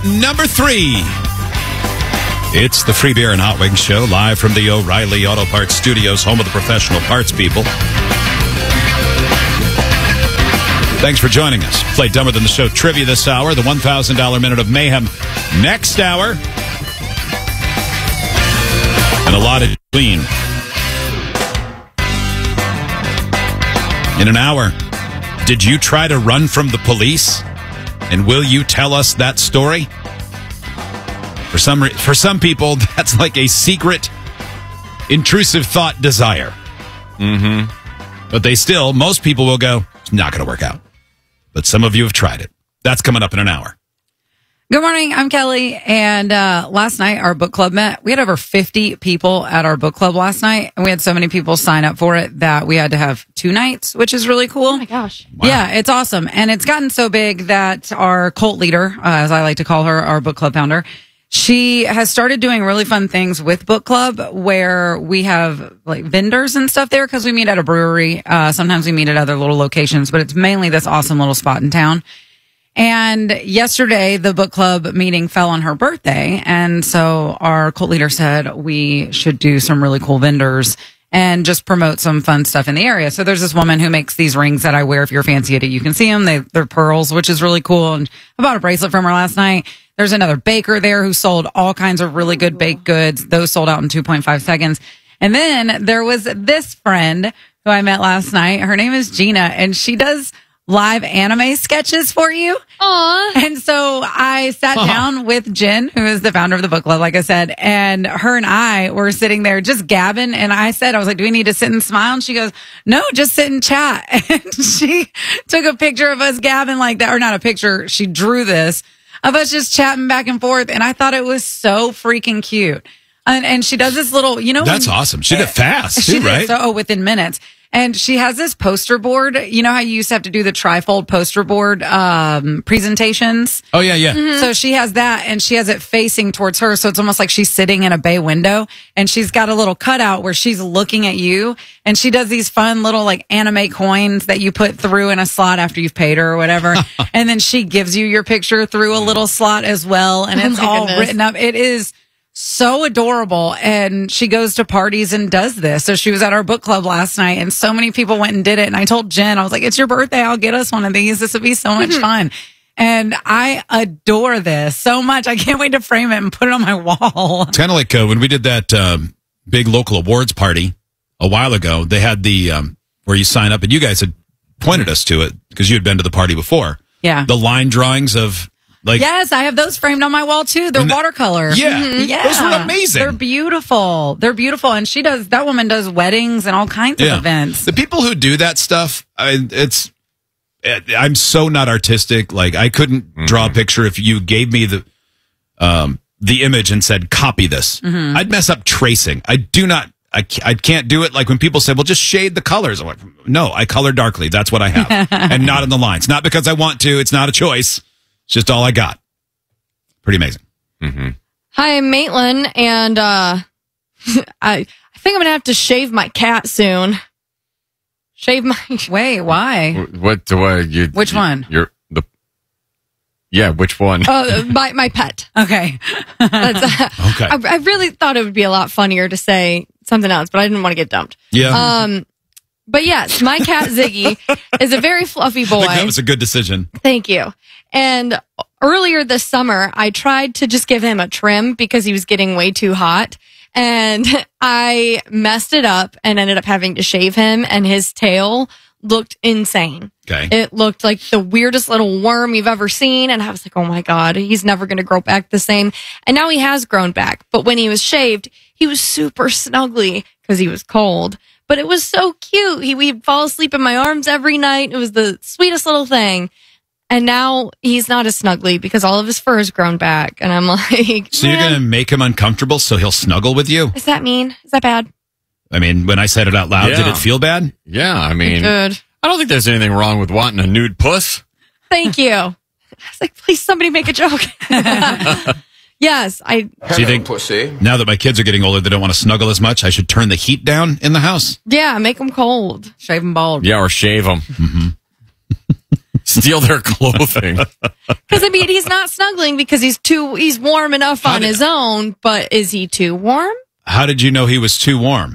number 3. It's the Free Beer and Hot Wings Show, live from the O'Reilly Auto Parts Studios, home of the professional parts people. Thanks for joining us. Play Dumber Than the Show trivia this hour, the $1,000 Minute of Mayhem next hour, and a lot of clean. In an hour, did you try to run from the police? And will you tell us that story? For some people, that's like a secret, intrusive thought desire. Mm-hmm. But most people will go, it's not going to work out. But some of you have tried it. That's coming up in an hour. Good morning. I'm Kelly. And last night, our book club met. We had over 50 people at our book club last night. And we had so many people sign up for it that we had to have 2 nights, which is really cool. Oh, my gosh. Wow. Yeah, it's awesome. And it's gotten so big that our cult leader, as I like to call her, our book club founder, she has started doing really fun things with book club where we have like vendors and stuff there because we meet at a brewery. Sometimes we meet at other little locations, but it's mainly this awesome little spot in town. And yesterday, the book club meeting fell on her birthday. And so our cult leader said we should do some really cool vendors and just promote some fun stuff in the area. So there's this woman who makes these rings that I wear. If you're fancy at it, you can see them. They're pearls, which is really cool. And I bought a bracelet from her last night. There's another baker there who sold all kinds of really good baked goods. Those sold out in 2.5 seconds. And then there was this friend who I met last night. Her name is Gina, and she does live anime sketches for you. Aww. And so I sat down with Jen, who is the founder of the book club, like I said, and her and I were sitting there just gabbing. And I was like, do we need to sit and smile? And she goes, no, just sit and chat. And she took a picture of us gabbing like that, or not a picture. She drew this of us just chatting back and forth. And I thought it was so freaking cute. And she does this little, That's awesome. She did it fast, too, right? Within minutes. And she has this poster board. You know how you used to have to do the trifold poster board presentations? Oh, yeah, yeah. Mm-hmm. So she has that, and she has it facing towards her. So it's almost like she's sitting in a bay window, and she's got a little cutout where she's looking at you. And she does these fun little like anime coins that you put through in a slot after you've paid her or whatever. And then she gives you your picture through a little slot as well. And it's all written up. It is so adorable. And she goes to parties and does this. So she was at our book club last night, and so many people went and did it. And I told Jen, I was like, it's your birthday. I'll get us one of these. This would be so much fun. And I adore this so much. I can't wait to frame it and put it on my wall. It's kind of like when we did that big local awards party a while ago. They had the where you sign up, and you guys had pointed us to it because you had been to the party before. Yeah. The line drawings of yes, I have those framed on my wall too. They're watercolor. Yeah. Mm-hmm. Yeah. Those were amazing. They're beautiful. And that woman does weddings and all kinds of events. The people who do that stuff, I'm so not artistic. Like, I couldn't draw a picture if you gave me the image and said, copy this. Mm-hmm. I'd mess up tracing. I can't do it. Like when people say, well, just shade the colors. I'm like, no, I color darkly. That's what I have. And not in the lines. Not because I want to. It's not a choice. It's just all I got. Pretty amazing. Mm-hmm. Hi, I'm Maitland, and I think I'm going to have to shave my cat soon. Wait, why? Which one? Which one? My pet. Okay. Okay. I really thought it would be a lot funnier to say something else, but I didn't want to get dumped. Yeah. But yes, my cat Ziggy is a very fluffy boy. I think that was a good decision. Thank you. And earlier this summer, I tried to just give him a trim because he was getting way too hot. And I messed it up and ended up having to shave him, and his tail looked insane. Okay. It looked like the weirdest little worm you've ever seen. And I was like, oh my God, he's never going to grow back the same. And now he has grown back. But when he was shaved, he was super snuggly because he was cold. But it was so cute. He'd fall asleep in my arms every night. It was the sweetest little thing. And now he's not as snuggly because all of his fur has grown back. And I'm like, so you're going to make him uncomfortable so he'll snuggle with you? Is that mean? Is that bad? I mean, when I said it out loud, did it feel bad? Yeah, I mean, good. I don't think there's anything wrong with wanting a nude puss. Thank you. I was like, please, somebody make a joke. Yes, So you think, pussy, now that my kids are getting older, they don't want to snuggle as much, I should turn the heat down in the house? Yeah, make them cold. Shave them bald. Yeah, or shave them. Mm-hmm. Steal their clothing. Because I mean, he's not snuggling because he's warm enough on his own, but is he too warm? How did you know he was too warm?